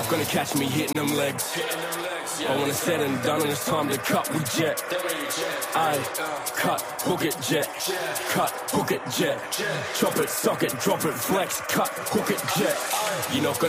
Gonna catch me hitting them legs. But when it's said and done and it's time to cut, we jet. I cut, hook it, jet. Cut, hook it, jet. Chop it, suck it, drop it, flex. Cut, hook it, jet. You're not gonna